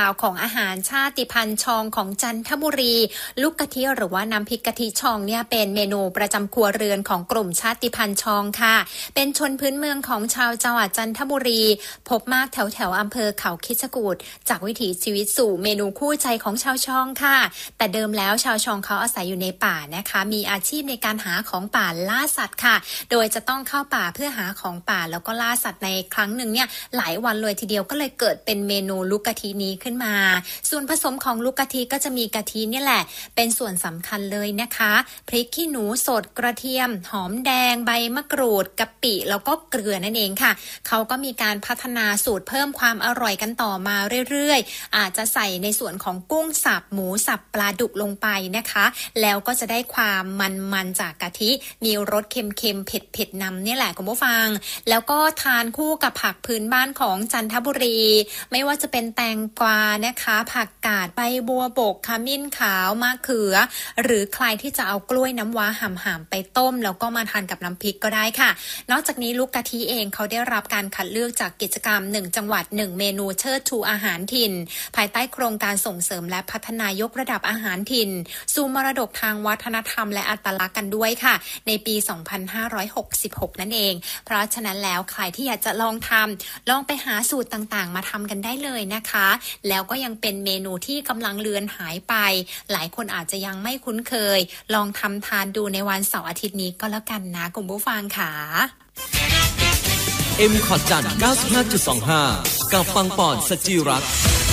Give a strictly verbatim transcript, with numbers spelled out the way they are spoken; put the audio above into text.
าวของอาหารชาติพันธุ์ชองของจันทบุรีลูกกะทิหรือว่าน้ำพริกกะทิชองเนี่ยเป็นเมนูประจำครัวเรือนของกลุ่มชาติพันธุ์ชองค่ะเป็นชนพื้นเมืองของชาวจังหวัดจันทบุรีพบมากแถวแถวอำเภอเขาคิชกูฏจากวิถีชีวิตสู่เมนูคู่ใจของชาวชองค่ะแต่เดิมแล้วชาวชองเขาอาศัยอยู่ในป่านะคะมีอาชีพในการหาของป่าล่าสัตว์ค่ะโดยจะต้องเข้าป่าเพื่อหาของป่าแล้วก็ล่าสัตว์ในครั้งหนึ่งเนี่ยหลายวันเลยทีเดียวก็เลยเกิดเป็นเมนูลูกกะทินี้ขึ้นมาส่วนผสมของลูกกะทิก็จะมีกะทินี่แหละเป็นส่วนสำคัญเลยนะคะพริกขี้หนูสดกระเทียมหอมแดงใบมะกรูดกะปิแล้วก็เกลือนั่นเองค่ะเขาก็มีการพัฒนาสูตรเพิ่มความอร่อยกันต่อมาเรื่อยๆอาจจะใส่ในส่วนของกุ้งสับหมูสับปลาดุกลงไปนะคะแล้วก็จะได้ความมันๆจากกะทิมีรสเค็มๆเผ็ดๆนำนี่แหละคุณผู้ฟังแล้วก็ทานคู่กับผักพื้นบ้านของจันทบุรีไม่ว่าจะเป็นแตงกวานะคะผักกาดใบบัวบกขมิ้นขาวมะเขือหรือใครที่จะเอากล้วยน้ำว้าห่ำๆไปต้มแล้วก็มาทานกับน้ำพริกก็ได้ค่ะนอกจากนี้ลูกกะทิเองเขาได้รับการคัดเลือกจากกิจกรรมหนึ่งจังหวัดหนึ่งเมนูเชิดชูอาหารถิ่นภายใต้โครงการส่งเสริมและพัฒนายกระดับอาหารถิ่นสู่มรดกทางวัฒนธรรมและอัตลักษณ์กันด้วยค่ะในปีสองพันห้าร้อยหกสิบหกนั่นเองเพราะฉะนั้นแล้วใครที่อยากจะลองทำลองไปหาสูตรต่างๆมาทำกันได้เลยนะคะแล้วก็ยังเป็นเมนูที่กำลังเลือนหายไปหลายคนอาจจะยังไม่คุ้นเคยลองทำทานดูในวันเสาร์อาทิตย์นี้ก็แล้วกันนะคุณผู้ฟังค่ะเอ็ม คอร์ดจัน เก้าสิบห้าจุดสองห้า กับปังปอนสจิรัตน์